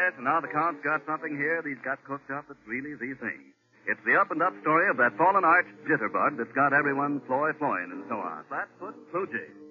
Yes, and now the Count's got something here that he's got cooked up that's really the thing. It's the up-and-up story of that fallen arch jitterbug that's got everyone floying and so on. Flatfoot Blue Jay.